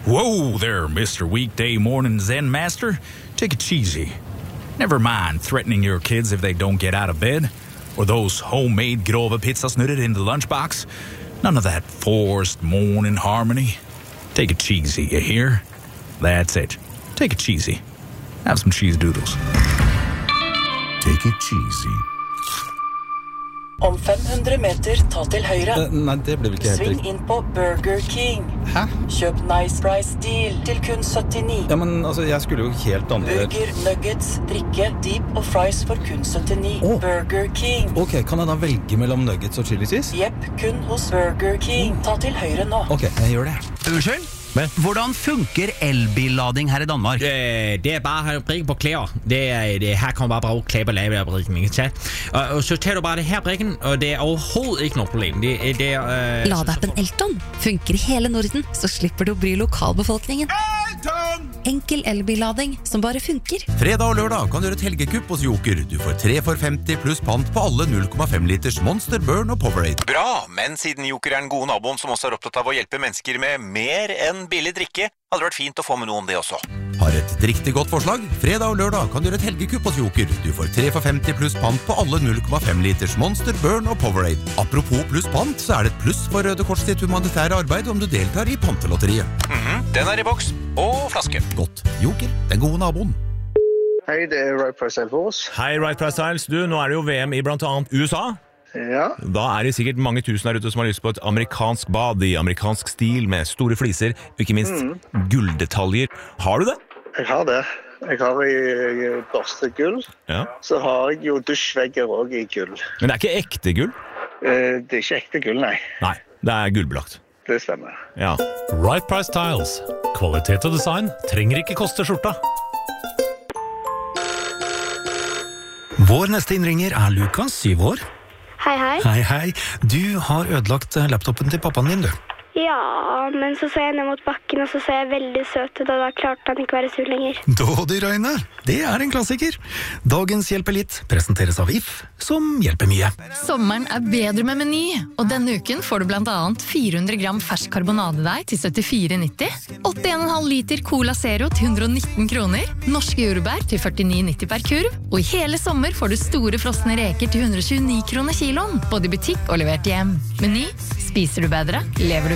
Whoa there, Mr. Weekday Morning Zen Master. Take it cheesy. Never mind threatening your kids if they don't get out of bed, or those homemade grove pizzasnurrer in the lunchbox. None of that forced morning harmony. Take it cheesy, you hear? That's it. Take it cheesy. Have some cheese doodles. Take it cheesy. Om 500 meter, ta til høyre. Nei, det ble vel ikke helt Sving riktig. inn på Burger King. Hæ? Kjøp Nice Price Deal til kun 79. Ja, men altså, jeg skulle jo helt andre... Burger, nuggets, drikke, dip og fries for kun 79. Åh. Burger King. Ok, kan jeg da velge mellom nuggets og chili cheese? Jepp, kun hos Burger King. Ta til høyre nå. Ok, jeg gjør det. Unnskyld? Hvordan funker elbillading her i Danmark? Det bare brikke på klær. Her kan man bare bruge klær på lavebrikken, ikke sant? Og så tager du bare det her brikken, og det overhovedet ikke noe problem. Ladappen Elton funker i hele Norden, så slipper du å bry lokalbefolkningen. Enkel elbillading som bare funker. Fredag og lørdag kan du gjøre et helgekupp hos Joker. Du får 3 for 50 pluss pant på alle 0,5 liters Monster, Burn og Powerade. Bra, men siden Joker er den gode naboen som også er opptatt av å hjelpe mennesker med mer enn billig drikke, hadde det vært fint å få med noe om det også. Har et riktig godt forslag? Fredag og lørdag kan du gjøre et helgekupp hos Joker. Du får 3 for 50 pluss pant på alle 0,5 liters Monster, Burn og Powerade. Apropos pluss pant, så er det et pluss for Røde Kors sitt humanitære arbeid om du deltar i pantelotteriet. Den er i boks, og flaske. Godt. Joker, den gode naboen. Hei, det er Right Price Styles. Hei, Right Price Styles. Du, nå er det jo VM i blant annet USA. Ja. Da er det sikkert mange tusen der ute som har lyst på et amerikansk bad i amerikansk stil med store fliser, og ikke minst gulldetaljer. Har du det? Jeg har det. Jeg har i børstegull. Ja. Så har jeg jo dusjvegger også i gull. Men det er ikke ekte gull? Det er ikke ekte gull, nei. Nei, det er gullbelagt. Det stemmer. Ja. Right Price Tiles. Kvalitet og design trenger ikke koste skjorta. Vår neste innringer er Lukas, 7 år. Hei, hei. Hei, hei. Du har ødelagt laptopen til pappaen din, du. Ja, men så jeg ned mot bakken, og så jeg veldig søt ut, og da klarte han ikke være sur lenger. Dådyrøyne, det er en klassiker. Dagens Hjelper litt presenteres av If, som hjelper mye. Sommeren er bedre med Meny, og denne uken får du blant annet 400 gram fersk karbonadedeig til 74,90, 81,5 liter Cola Zero til 119 kroner, norske jordbær til 49,90 per kurv, og i hele sommer får du store frosne reker til 129 kroner kiloen, både i butikk og levert hjem. Meny, spiser du bedre, lever du